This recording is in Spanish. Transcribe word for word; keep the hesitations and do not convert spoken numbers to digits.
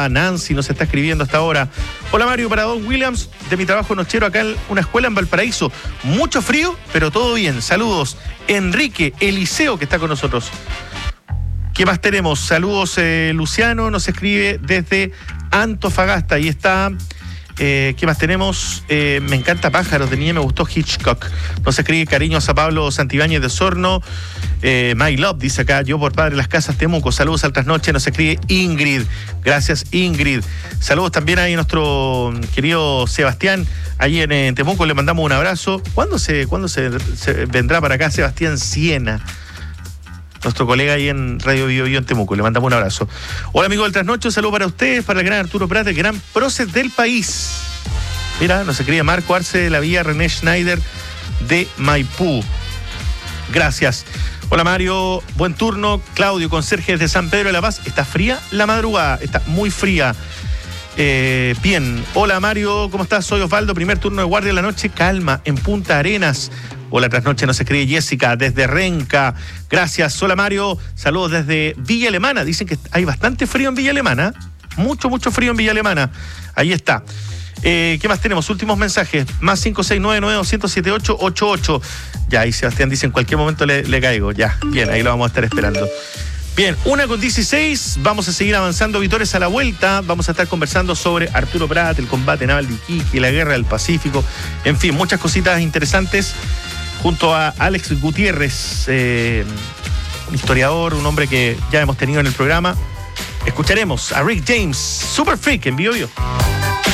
Hola, Nancy nos está escribiendo hasta ahora. Hola Mario, para Don Williams, de mi trabajo nochero acá en una escuela en Valparaíso. Mucho frío, pero todo bien. Saludos. Enrique Eliseo, que está con nosotros. ¿Qué más tenemos? Saludos, eh, Luciano nos escribe desde Antofagasta. Ahí está. Eh, ¿Qué más tenemos? Eh, me encanta Pájaros, de niña me gustó Hitchcock. Nos escribe cariños a Pablo Santibáñez de Osorno. Eh, My Love, dice acá, yo por Padre Las Casas, Temuco. Saludos al trasnoche, nos escribe Ingrid. Gracias, Ingrid. Saludos también ahí a nuestro querido Sebastián, ahí en, en Temuco, le mandamos un abrazo. ¿Cuándo se, cuándo se, se vendrá para acá Sebastián Siena? Nuestro colega ahí en Radio Bio Bio en Temuco, le mandamos un abrazo. Hola amigo del Trasnocho, un saludo para ustedes, para el gran Arturo Prat, el gran prócer del país. Mira, nos escribe Marco Arce de la Vía René Schneider de Maipú. Gracias. Hola Mario, buen turno. Claudio, conserje de San Pedro de la Paz. Está fría la madrugada, está muy fría. Eh, bien, hola Mario, ¿cómo estás? Soy Osvaldo, primer turno de guardia de la noche, calma, en Punta Arenas. Hola, trasnoche nos escribe Jessica desde Renca. Gracias. Hola Mario, saludos desde Villa Alemana. Dicen que hay bastante frío en Villa Alemana. Mucho, mucho frío en Villa Alemana. Ahí está. Eh, ¿Qué más tenemos? Últimos mensajes. Más cinco seis nueve nueve dos cero siete ocho ocho ocho. Ya, ahí Sebastián dice en cualquier momento le, le caigo. Ya, bien, ahí lo vamos a estar esperando. Bien, una con dieciséis, vamos a seguir avanzando, Vitores, a la vuelta. Vamos a estar conversando sobre Arturo Prat, el combate naval de Iquique, la guerra del Pacífico. En fin, muchas cositas interesantes. Junto a Alex Gutiérrez, eh, un historiador, un hombre que ya hemos tenido en el programa. Escucharemos a Rick James, Super Freak, en Bio Bio.